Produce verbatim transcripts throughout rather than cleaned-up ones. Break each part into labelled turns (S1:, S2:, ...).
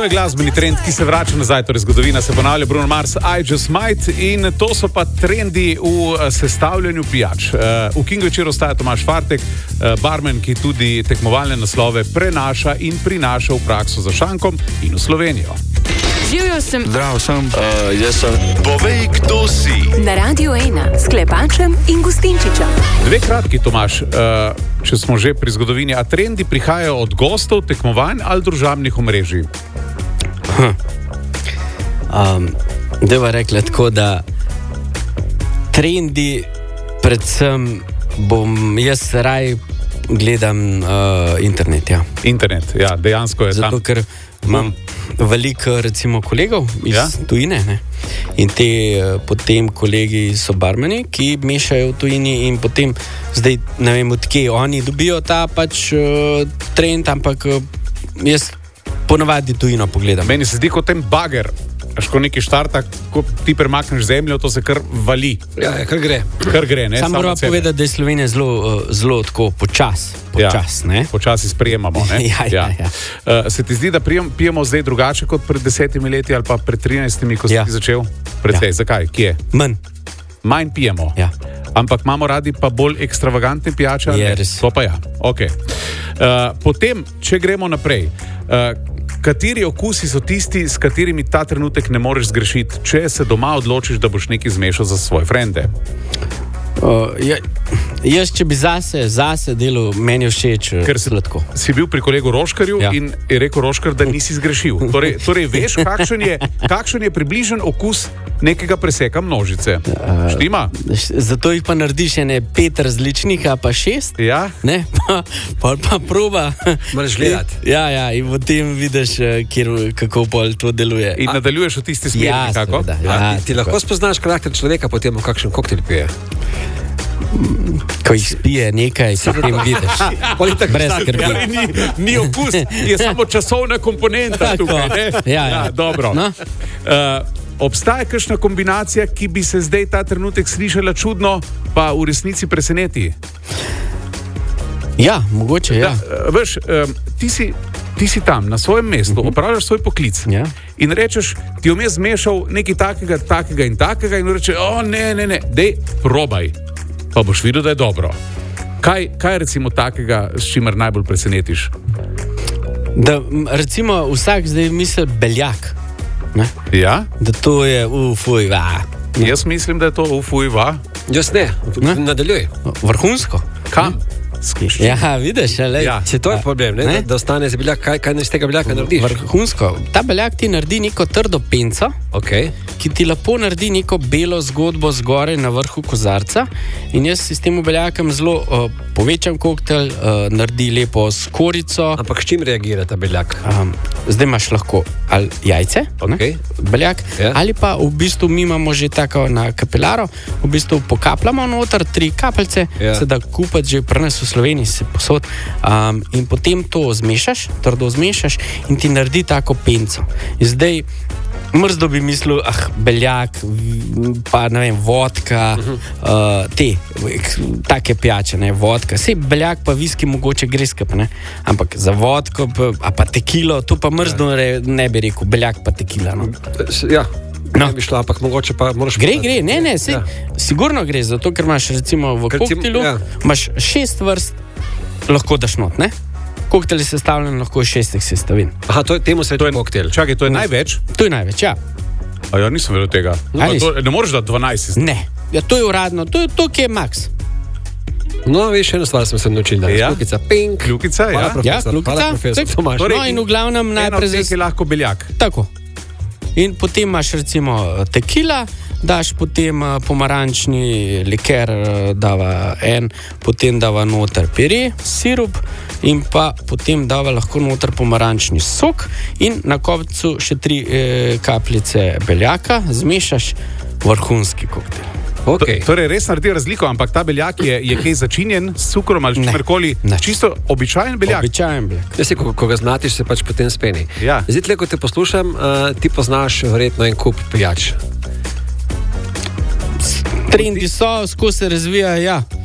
S1: To je glasbeni trend, ki se vrača nazaj, torej zgodovina se ponavlja. Bruno Mars, I Just Might, in to so pa trendi v sestavljanju pijač. V King večeru ostaja Tomaž Fartek, barmen, ki tudi tekmovalne naslove prenaša in prinaša v prakso za šankom in v Slovenijo.
S2: Živjo sem.
S3: Zdravo sem.
S4: Uh, jaz sem. Povej, kdo si.
S2: Na Radiu ena s Klepačem in Gustinčičem.
S1: Dve kratki, Tomaž, uh, če smo že pri zgodovini, a trendi prihajajo od gostov, tekmovanj ali družabnih omrežij?
S5: Hm. Um, Deva rekla tako, da trendi, predvsem bom jaz raj gledam uh, internet. Ja.
S1: Internet, ja, dejansko je
S5: Zato,
S1: tam.
S5: ker imam veliko, recimo, kolegov iz
S1: Ja?
S5: tujine, ne? In te uh, potem kolegi so barmeni, ki mešajo v tujini in potem zdaj ne vem, odkje oni dobijo ta pač uh, trend, ampak uh, jaz ponavadi tujino pogledam.
S1: Meni se zdi kot ten bager, až ko neki štarta, ko ti premakneš zemljo, to se kar vali.
S6: Ja, kar gre.
S1: Kar gre, ne?
S5: Sam moram povedati, da je Slovenija zelo, uh, zelo tako počas, počas,
S1: ja,
S5: ne?
S1: Počasi sprejemamo, ne?
S5: Ja, ja, ja.
S1: Uh, se ti zdi, da pijem, pijemo zdaj drugače kot pred desetimi leti ali pa pred trinajstimi, ko si
S5: Ja.
S1: ti začel? Precej,
S5: Ja.
S1: zakaj? Kje?
S5: Manj.
S1: Manj pijemo.
S5: Ja.
S1: Ampak imamo radi pa bolj ekstravagantne pijače? ali
S5: Je
S1: ne?
S5: res.
S1: To pa ja. Okay. Uh, potem, če gremo naprej, uh, kateri okusi so tisti, s katerimi ta trenutek ne moreš zgrešiti, če se doma odločiš, da boš nekaj zmešal za svoje frende?
S5: Uh, ja, jaz, če bi zase, zase delal, meni je všeč
S1: Ker si,
S5: sladko.
S1: si bil pri kolegu Roškarju
S5: Ja.
S1: in je rekel Roškar, da nisi zgrešil. Torej, torej veš, kakšen je, kakšen je približen okus nekega preseka množice. Štima?
S5: Zato jih pa narediš ene pet različnih, a pa šest.
S1: Ja?
S5: Ne, pa, pa, pa proba.
S6: Moraš gledati.
S5: Ja, ja, in potem vidiš, eh, kjer, kako pol to deluje.
S1: In nadaljuješ v tisti smeri,
S5: Ja,
S1: nekako?
S5: seveda,
S6: Ja,
S5: ja,
S6: ti lahko spoznaš karakter človeka, potem v kakšen koktejl pije.
S5: Ko jih spije nekaj, potem vidiš. Brez skrbi.
S1: Ja, ni, ni okus, je samo časovna komponenta
S5: Tako.
S1: tukaj. Ne?
S5: Ja, ja.
S1: dobro.
S5: No.
S1: Uh, obstaja kakšna kombinacija, ki bi se zdaj ta trenutek slišala čudno, pa v resnici preseneti?
S5: Ja, mogoče, ja.
S1: Da, uh, veš, um, ti, si, ti si tam, na svojem mestu, uh -huh. opravljaš svoj poklic
S5: Ja.
S1: in rečeš, ti je vmes zmešal nekaj takega, takega in takega in reče, o ne, ne, ne, dej, probaj, pa boš videl, da je dobro. Kaj, kaj recimo takega, s čimer najbolj presenetiš?
S5: Da, m, recimo, vsak zdaj misli beljak. Ne?
S1: Ja?
S5: Da to je, ufuj, va.
S1: Jaz mislim, da je to ufujva.
S6: Jaz ne,
S5: Ne?
S6: nadaljuj.
S5: Vrhunsko.
S1: Kam?
S5: Ja, vidiš, lej.
S1: Ja.
S6: Se to je problem, ne?
S5: Ne?
S6: Da, da ostane z beljak, kaj, kaj iz tega beljaka narediš?
S5: Vrhunsko. Ta beljak ti naredi neko trdo penco,
S6: Okay.
S5: ki ti lepo naredi neko belo zgodbo zgoraj na vrhu kozarca. In jaz si s tem beljakom zelo uh, povečam koktejl, uh, naredi lepo skorico.
S6: Ampak s čim reagira ta beljak?
S5: Um, zdaj imaš lahko ali jajce,
S6: Okej.
S5: ne, beljak,
S6: Ja.
S5: ali pa v bistvu mi imamo že tako na kapilaro, v bistvu pokapljamo noter tri kapljice,
S6: Ja.
S5: se da kupiti že pri nas v Sloveniji, se posod. Um, in potem to zmešaš, trdo zmešaš in ti naredi tako penco. In zdaj mrzdo bi mislil, ah, beljak, v- pa ne vem, vodka, uh -huh. uh, te, ek- take pijače, ne, vodka. Sej beljak pa viski mogoče gre skup, ne, ampak za vodko, pa, a pa tekilo, to pa mrzdo ne, ne bi rekel, beljak pa tekila, no.
S6: Ja,
S5: No.
S6: ne bi šlo, ampak mogoče pa moraš...
S5: Gre, gre, ne, ne, sej,
S6: Ja.
S5: sigurno gre, zato ker imaš recimo v
S6: Ker recimo,
S5: koktilu,
S6: ja.
S5: imaš šest vrst, lahko daš not, ne. Koktel je sestavljen lahko iz šestih sestavin.
S6: Aha, to je, temu se
S1: To je
S6: koktejl.
S1: Čakaj, to je največ?
S5: To je največ, ja.
S1: A ja, nisem vedel tega.
S5: A
S1: A
S5: nisi?
S1: to, ne moreš dati dvanajst.
S5: Ne, ja, to je uradno, to je to, ki je maks.
S6: No, veš, eno stvar smo se naučili danes.
S1: Ja.
S6: Kljukica, pink.
S1: Kljukica,
S6: Hvala,
S1: ja.
S6: profesor.
S5: Ja, kljukica,
S6: Hvala, profesor
S5: tak.
S6: Tomaž.
S1: Torej,
S5: No, in v glavnem
S1: Ena
S5: najprej
S1: od teh
S5: za
S1: je lahko beljak.
S5: tako. In potem imaš recimo tekila, daš potem eh, pomarančni liker, eh, dava en, potem dava noter pire, sirup in pa potem dava lahko noter pomarančni sok in na koncu še tri eh, kapljice beljaka, zmešaš, vrhunski koktejl.
S6: Okay.
S1: To, torej, res naredi razliko, ampak ta beljak je, je kaj začinjen s cukrom ali
S5: Ne,
S1: čimerkoli.
S5: ne.
S1: Čisto običajen beljak.
S5: Običajen beljak.
S6: Jaz si, ko, ko ga znatiš, se pač potem speni.
S1: Ja.
S6: Zdaj, tle, ko te poslušam, uh, ti poznaš verjetno en kup pijač.
S5: Trendi so, skozi se razvijajo, ja.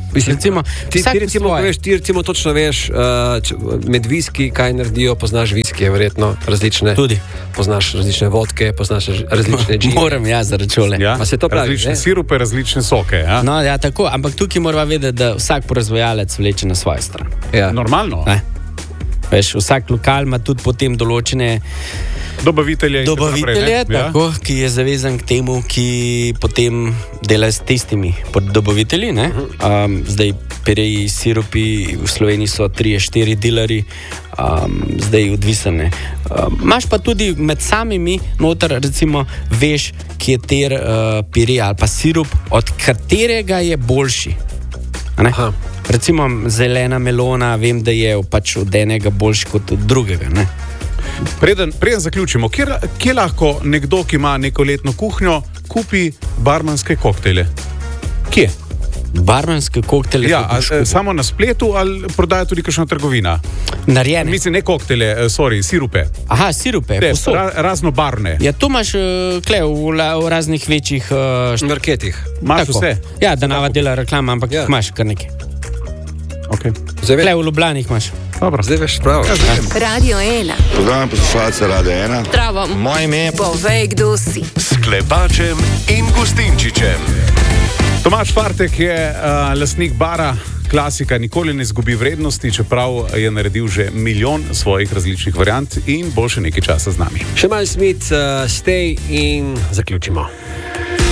S6: Mislim,
S5: Recimo,
S6: ti,
S5: vsak
S6: ti, recimo,
S5: svoje.
S6: veš, ti recimo točno veš, uh, če, med viski, kaj naredijo, poznaš viskije, verjetno različne.
S5: Tudi.
S6: Poznaš različne vodke, poznaš različne džine.
S5: Moram jaz računati.
S1: Ja?
S6: A se to pravi,
S1: Različne
S6: ne?
S1: sirupe, različne soke. Ja?
S5: No, ja, tako, ampak tukaj moramo vedeti, da vsak proizvajalec vleče na svojo stran.
S6: Ja.
S1: Normalno.
S5: Ne? Veš, vsak lokal ima tudi potem določene
S1: Dobavitelje. in tako naprej,
S5: dobavitelje,
S1: ne? Ja?
S5: tako, ki je zavezan k temu, ki potem dela s tistimi dobavitelji. ne. Um, zdaj, pereji, sirupi v Sloveniji so tri, štiri dilerji, um, zdaj odvisne. Um, Imáš pa tudi med samimi noter, recimo, veš, kater uh, pire ali pa sirup, od katerega je boljši. A ne?
S6: Aha.
S5: Recimo zelena melona, vem, da je pač od enega boljši kot od drugega. Ne?
S1: Preden, preden zaključimo, kje, kje lahko nekdo, ki ima neko letno kuhinjo, kupi barmanske koktejle? Kje?
S5: Barmanske koktejle.
S1: Ja,
S5: kupiš
S1: a, samo na spletu ali prodaja tudi kakšna trgovina?
S5: narejene.
S1: Mislim, ne koktejle, eh, sorry, sirupe.
S5: Aha, sirupe,
S1: Te,
S5: posod.
S1: ra, raznobarvne.
S5: Ja, to imaš uh, kle, v, la, v raznih večjih. Uh,
S6: V marketih.
S1: Imaš vse?
S5: Ja, da nava dela reklama, ampak
S6: Ja.
S5: ja. imaš kar nekaj.
S1: Okay.
S6: Zdaj, ve,
S5: Kle, v Ljubljani jih imaš.
S1: Dobro.
S6: zdaj veš prav.
S2: Radio ena.
S4: Pozdravljam poslušalce Rade ena.
S2: Zdravo.
S3: Moje ime je
S2: Povej, kdo si.
S4: S Klepačem in Gustinčičem.
S1: Tomaž Fartek je uh, lastnik bara. Klasika nikoli ne izgubi vrednosti, čeprav je naredil že milijon svojih različnih variant in bo še nekaj časa z nami.
S6: Še malo Smith, uh, stay in zaključimo.